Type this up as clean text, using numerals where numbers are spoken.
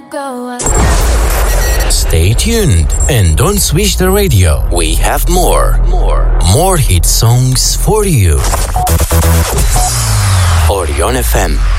go up. Stay tuned and don't switch the radio. We have more hit songs for you. Orion FM.